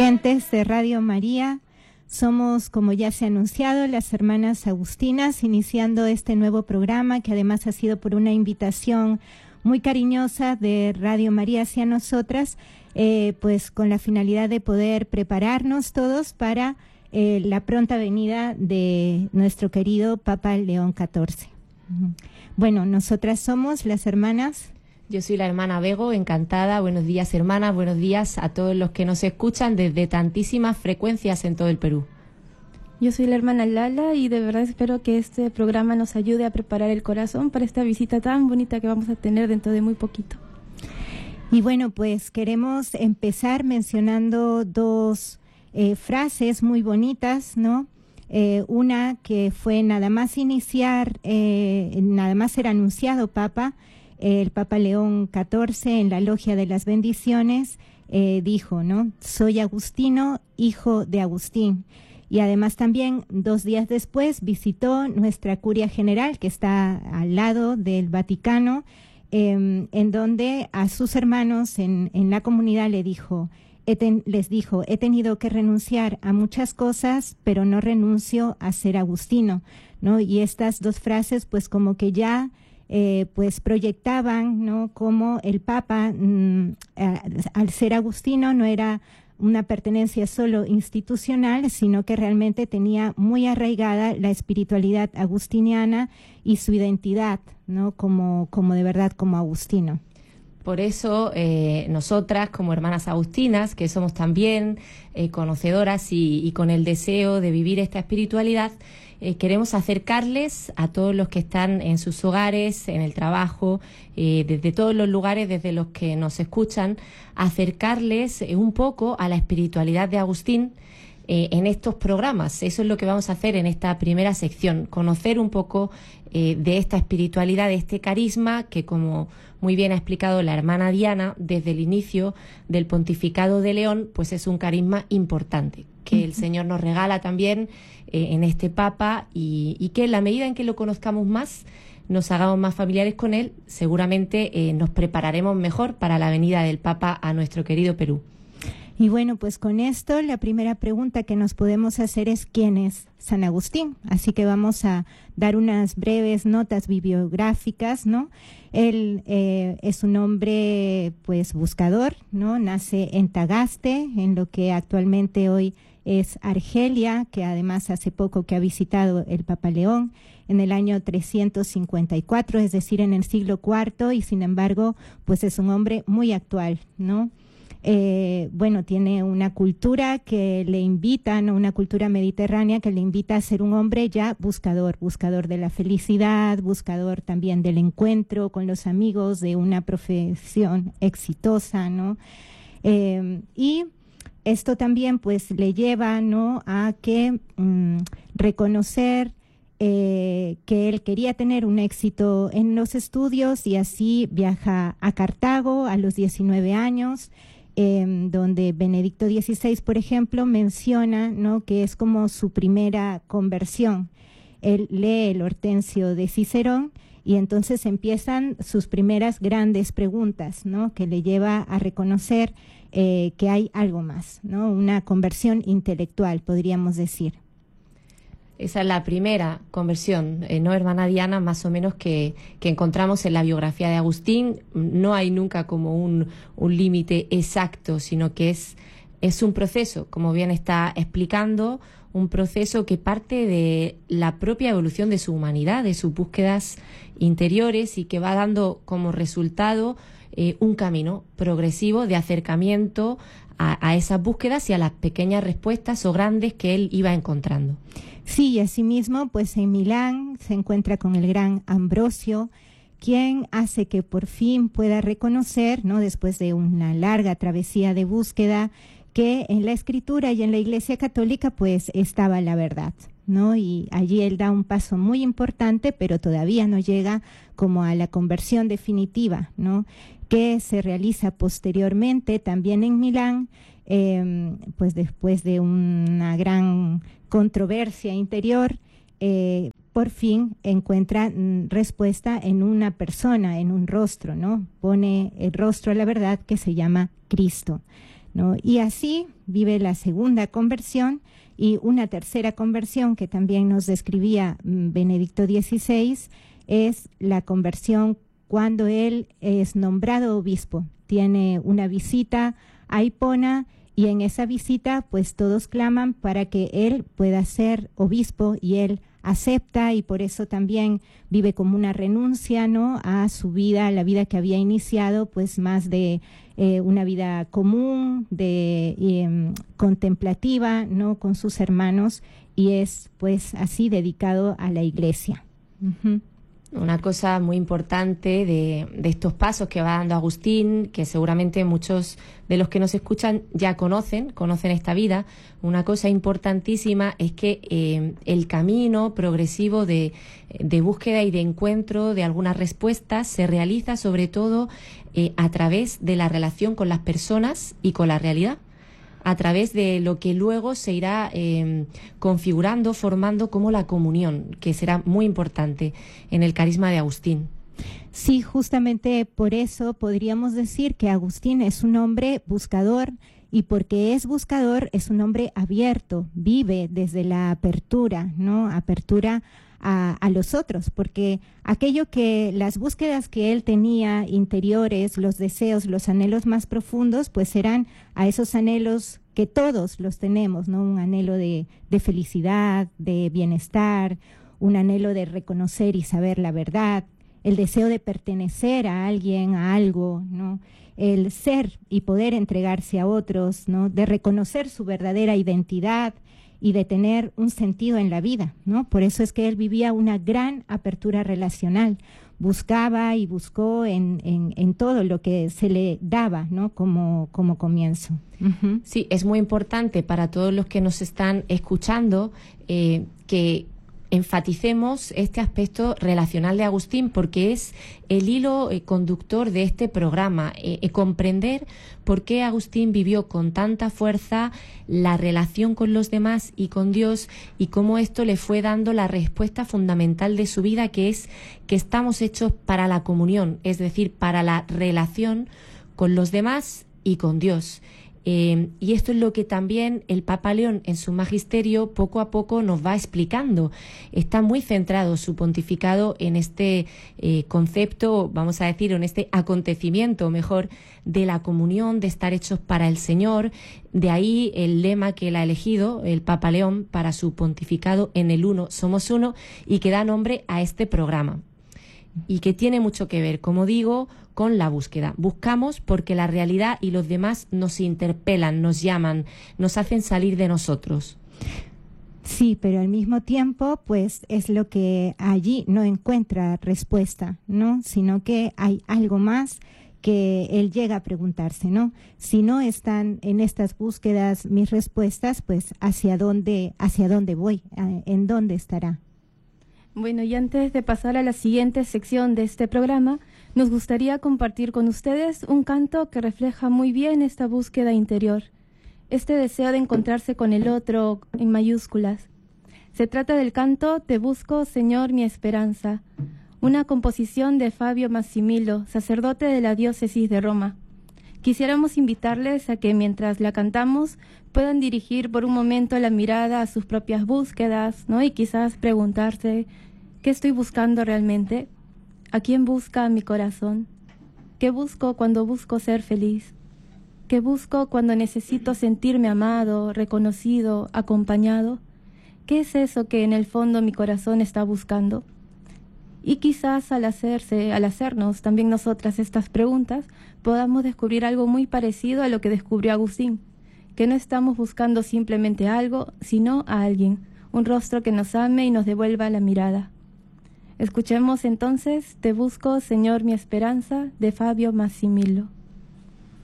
Oyentes de Radio María, somos, como ya se ha anunciado, las hermanas agustinas, iniciando este nuevo programa que además ha sido por una invitación muy cariñosa de Radio María hacia nosotras, pues con la finalidad de poder prepararnos todos para la pronta venida de nuestro querido Papa León XIV. Bueno, nosotras somos las hermanas. Yo soy la hermana Bego, encantada. Buenos días, hermanas. Buenos días a todos los que nos escuchan desde tantísimas frecuencias en todo el Perú. Yo soy la hermana Lala y de verdad espero que este programa nos ayude a preparar el corazón para esta visita tan bonita que vamos a tener dentro de muy poquito. Y bueno, pues queremos empezar mencionando dos frases muy bonitas, ¿no? Una que fue nada más iniciar, nada más ser anunciado Papa, el Papa León XIV en la Logia de las Bendiciones dijo, ¿no? Soy agustino, hijo de Agustín. Y además también 2 días después visitó nuestra Curia General, que está al lado del Vaticano, en donde a sus hermanos en la comunidad les dijo, he tenido que renunciar a muchas cosas, pero no renuncio a ser agustino, ¿no? Y estas dos frases pues como que ya pues proyectaban, ¿no? Como el Papa, al ser agustino, no era una pertenencia solo institucional, sino que realmente tenía muy arraigada la espiritualidad agustiniana y su identidad, ¿no? Como de verdad, como agustino. Por eso nosotras, como hermanas agustinas, que somos también conocedoras y con el deseo de vivir esta espiritualidad, queremos acercarles a todos los que están en sus hogares, en el trabajo, desde todos los lugares desde los que nos escuchan, acercarles un poco a la espiritualidad de Agustín en estos programas. Eso es lo que vamos a hacer en esta primera sección, conocer un poco de esta espiritualidad, de este carisma que, como muy bien ha explicado la hermana Diana, desde el inicio del pontificado de León, pues es un carisma importante, que el Señor nos regala también en este Papa y que en la medida en que lo conozcamos más, nos hagamos más familiares con él, seguramente nos prepararemos mejor para la venida del Papa a nuestro querido Perú. Y bueno, pues con esto la primera pregunta que nos podemos hacer es ¿quién es San Agustín? Así que vamos a dar unas breves notas bibliográficas, ¿no? Él es un hombre pues buscador, ¿no? Nace en Tagaste, en lo que actualmente hoy es Argelia, que además hace poco que ha visitado el Papa León, en el año 354, es decir, en el siglo IV, y sin embargo, pues es un hombre muy actual, ¿no? Bueno, tiene una cultura que le invita, ¿no? Una cultura mediterránea que le invita a ser un hombre ya buscador de la felicidad, buscador también del encuentro con los amigos, de una profesión exitosa, ¿no? Y esto también pues le lleva, ¿no? A que reconocer que él quería tener un éxito en los estudios y así viaja a Cartago a los 19 años, donde Benedicto XVI, por ejemplo, menciona, ¿no? Que es como su primera conversión. Él lee el Hortensio de Cicerón y entonces empiezan sus primeras grandes preguntas, ¿no? Que le lleva a reconocer que hay algo más, ¿no? Una conversión intelectual, podríamos decir. Esa es la primera conversión, ¿no, hermana Diana? Más o menos que encontramos en la biografía de Agustín. No hay nunca como un límite exacto, sino que es un proceso, como bien está explicando, un proceso que parte de la propia evolución de su humanidad, de sus búsquedas interiores y que va dando como resultado un camino progresivo de acercamiento a esas búsquedas y a las pequeñas respuestas o grandes que él iba encontrando. Sí, y asimismo, pues en Milán se encuentra con el gran Ambrosio, quien hace que por fin pueda reconocer, ¿no? Después de una larga travesía de búsqueda, que en la Escritura y en la Iglesia Católica pues estaba la verdad, ¿no? Y allí él da un paso muy importante, pero todavía no llega como a la conversión definitiva, ¿no? Que se realiza posteriormente también en Milán, pues después de una gran controversia interior, por fin encuentra respuesta en una persona, en un rostro, ¿no? Pone el rostro a la verdad, que se llama Cristo. ¿no? Y así vive la segunda conversión y una tercera conversión que también nos describía Benedicto XVI es la conversión cuando él es nombrado obispo. Tiene una visita a Hipona y en esa visita pues todos claman para que él pueda ser obispo y él acepta y por eso también vive como una renuncia, ¿no?, a su vida, a la vida que había iniciado, pues más de una vida común, de contemplativa, ¿no?, con sus hermanos y es pues así dedicado a la Iglesia. Uh-huh. Una cosa muy importante de estos pasos que va dando Agustín, que seguramente muchos de los que nos escuchan ya conocen esta vida, una cosa importantísima es que el camino progresivo de búsqueda y de encuentro de algunas respuestas se realiza sobre todo a través de la relación con las personas y con la realidad, a través de lo que luego se irá configurando, formando como la comunión, que será muy importante en el carisma de Agustín. Sí, justamente por eso podríamos decir que Agustín es un hombre buscador y porque es buscador es un hombre abierto, vive desde la apertura, ¿no? Apertura a los otros, porque las búsquedas que él tenía interiores, los deseos, los anhelos más profundos, pues eran a esos anhelos que todos los tenemos, ¿no? Un anhelo de felicidad, de bienestar, un anhelo de reconocer y saber la verdad, el deseo de pertenecer a alguien, a algo, ¿no? El ser y poder entregarse a otros, ¿no? De reconocer su verdadera identidad y de tener un sentido en la vida, ¿no? Por eso es que él vivía una gran apertura relacional, buscaba y buscó en todo lo que se le daba, ¿no? Como comienzo. Uh-huh. Sí, es muy importante para todos los que nos están escuchando que enfaticemos este aspecto relacional de Agustín porque es el hilo conductor de este programa, comprender por qué Agustín vivió con tanta fuerza la relación con los demás y con Dios y cómo esto le fue dando la respuesta fundamental de su vida, que es que estamos hechos para la comunión, es decir, para la relación con los demás y con Dios. Y esto es lo que también el Papa León en su magisterio poco a poco nos va explicando. Está muy centrado su pontificado en este concepto, vamos a decir, en este acontecimiento, mejor, de la comunión, de estar hechos para el Señor. De ahí el lema que él ha elegido, el Papa León, para su pontificado: en el uno somos uno, y que da nombre a este programa. Y que tiene mucho que ver, como digo, con la búsqueda. Buscamos porque la realidad y los demás nos interpelan, nos llaman, nos hacen salir de nosotros. Sí, pero al mismo tiempo, pues es lo que allí no encuentra respuesta, ¿no? Sino que hay algo más que él llega a preguntarse, ¿no? Si no están en estas búsquedas mis respuestas, pues ¿hacia dónde voy? ¿En dónde estará? Bueno, y antes de pasar a la siguiente sección de este programa, nos gustaría compartir con ustedes un canto que refleja muy bien esta búsqueda interior, este deseo de encontrarse con el otro en mayúsculas. Se trata del canto Te busco, Señor, mi esperanza, una composición de Fabio Massimilo, sacerdote de la diócesis de Roma. Quisiéramos invitarles a que mientras la cantamos puedan dirigir por un momento la mirada a sus propias búsquedas, ¿no? Y quizás preguntarse, ¿qué estoy buscando realmente? ¿A quién busca mi corazón? ¿Qué busco cuando busco ser feliz? ¿Qué busco cuando necesito sentirme amado, reconocido, acompañado? ¿Qué es eso que en el fondo mi corazón está buscando? Y quizás al hacernos también nosotras estas preguntas, podamos descubrir algo muy parecido a lo que descubrió Agustín, que no estamos buscando simplemente algo, sino a alguien, un rostro que nos ame y nos devuelva la mirada. Escuchemos entonces Te busco, Señor, mi esperanza, de Fabio Massimilo.